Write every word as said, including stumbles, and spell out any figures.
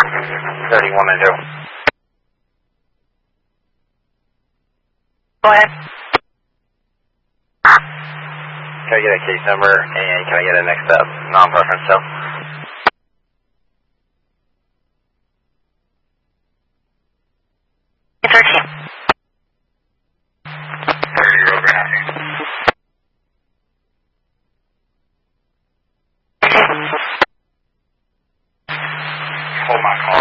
thirty-one and two. Go ahead. Can I get a case number and can I get a next step non-preference cell? thirteen. thirty road Granache. Hold my call.